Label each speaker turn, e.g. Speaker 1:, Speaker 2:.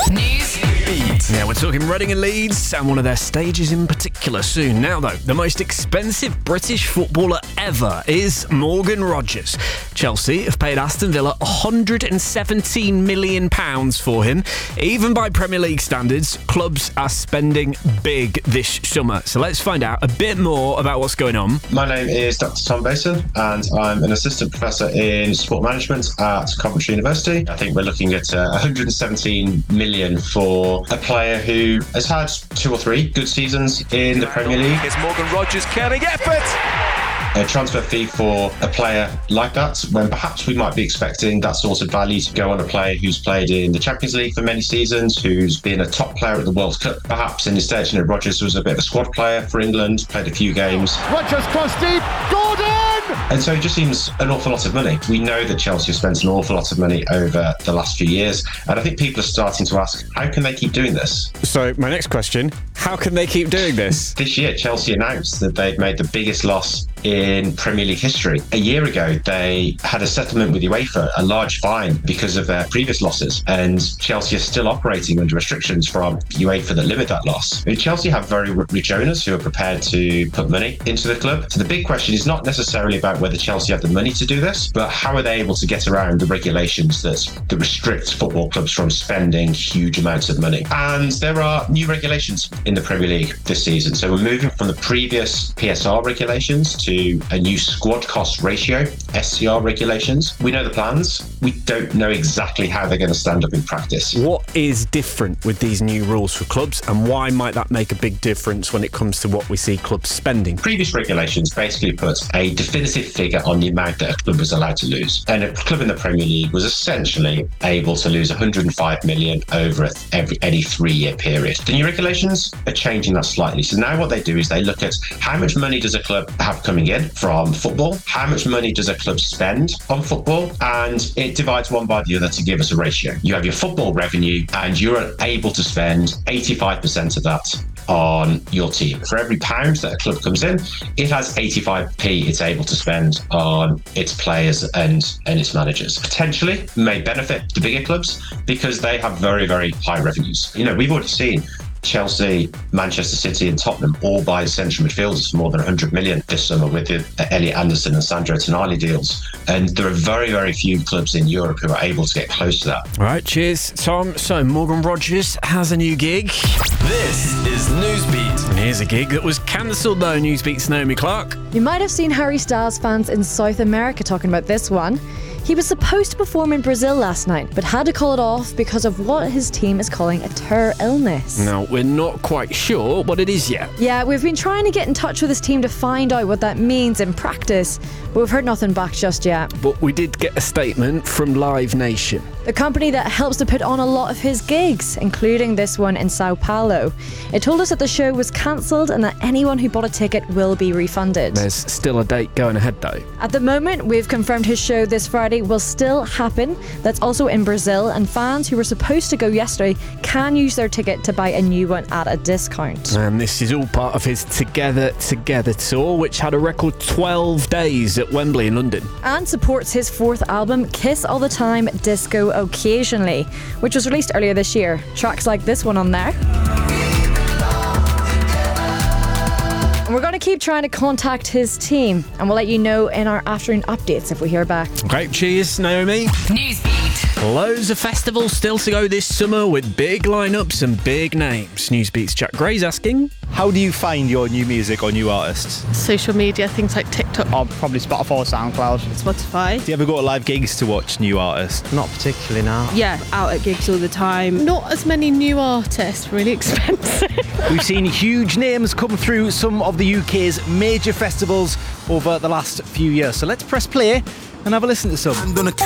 Speaker 1: News Beat.
Speaker 2: Yeah, we're talking Reading and Leeds and one of their stages in particular soon. Now, though, the most expensive British footballer ever is Morgan Rogers. Chelsea have paid Aston Villa £117 million for him. Even by Premier League standards, clubs are spending big this summer. So let's find out a bit more about what's going on.
Speaker 3: My name is Dr. Tom Bason, and I'm an assistant professor in sport management at Coventry University. I think we're looking at £117 million for a player who has had 2 or 3 good seasons in the Premier League.
Speaker 4: Here's Morgan Rogers, carrying effort.
Speaker 3: A transfer fee for a player like that, when perhaps we might be expecting that sort of value to go on a player who's played in the Champions League for many seasons, who's been a top player at the World Cup. Perhaps in his stage, Rogers was a bit of a squad player for England, played a few games.
Speaker 5: Rogers crossed deep, Gordon!
Speaker 3: And so it just seems an awful lot of money. We know that Chelsea have spent an awful lot of money over the last few years, and I think people are starting to ask, how can they keep doing this?
Speaker 2: So my next question, how can they keep doing this?
Speaker 3: This year, Chelsea announced that they'd made the biggest loss in Premier League history. A year ago, they had a settlement with UEFA, a large fine because of their previous losses, and Chelsea are still operating under restrictions from UEFA that limit that loss. Chelsea have very rich owners who are prepared to put money into the club. So the big question is not necessarily about whether Chelsea have the money to do this, but how are they able to get around the regulations that restrict football clubs from spending huge amounts of money. And there are new regulations in the Premier League this season. So we're moving from the previous PSR regulations to a new squad cost ratio, SCR regulations. We know the plans. We don't know exactly how they're going to stand up in practice.
Speaker 2: What is different with these new rules for clubs, and why might that make a big difference when it comes to what we see clubs spending?
Speaker 3: Previous regulations basically put a definitive figure on the amount that a club was allowed to lose. And a club in the Premier League was essentially able to lose 105 million over any 3-year period. The new regulations are changing that slightly. So now what they do is they look at how much money does a club have coming in from football, how much money does a club spend on football, and it divides one by the other to give us a ratio. You have your football revenue, and you're able to spend 85% of that on your team. For every pound that a club comes in, it has 85p it's able to spend on its players and its managers. Potentially may benefit the bigger clubs because they have very, very high revenues. We've already seen Chelsea, Manchester City and Tottenham all buy central midfielders for more than 100 million this summer with the Elliot Anderson and Sandro Tonali deals. And there are very, very few clubs in Europe who are able to get close to that.
Speaker 2: All right, cheers, Tom. So Morgan Rogers has a new gig.
Speaker 1: This is Newsbeat.
Speaker 2: And here's a gig that was cancelled though, Newsbeat's Naomi Clark.
Speaker 6: You might have seen Harry Styles fans in South America talking about this one. He was supposed to perform in Brazil last night, but had to call it off because of what his team is calling a terror illness.
Speaker 2: Now, we're not quite sure what it is yet.
Speaker 6: Yeah, we've been trying to get in touch with his team to find out what that means in practice, but we've heard nothing back just yet.
Speaker 2: But we did get a statement from Live Nation,
Speaker 6: the company that helps to put on a lot of his gigs, including this one in Sao Paulo. It told us that the show was cancelled and that anyone who bought a ticket will be refunded.
Speaker 2: There's still a date going ahead though.
Speaker 6: At the moment, we've confirmed his show this Friday will still happen. That's also in Brazil, and fans who were supposed to go yesterday can use their ticket to buy a new one at a discount.
Speaker 2: And this is all part of his Together tour, which had a record 12 days at Wembley in London.
Speaker 6: And supports his 4th album, Kiss All the Time, Disco Occasionally, which was released earlier this year. Tracks like this one on there. And we're going to keep trying to contact his team, and we'll let you know in our afternoon updates if we hear back.
Speaker 2: Okay, cheers, Naomi.
Speaker 1: Newsbeat.
Speaker 2: Loads of festivals still to go this summer with big lineups and big names. Newsbeat's Jack Gray's asking,
Speaker 7: how do you find your new music or new artists?
Speaker 8: Social media, things like TikTok.
Speaker 9: Or probably Spotify or SoundCloud.
Speaker 8: Spotify.
Speaker 7: Do you ever go to live gigs to watch new artists?
Speaker 9: Not particularly, no.
Speaker 8: Yeah, out at gigs all the time. Not as many new artists, really expensive.
Speaker 7: We've seen huge names come through some of the UK's major festivals over the last few years. So let's press play and have a listen to some.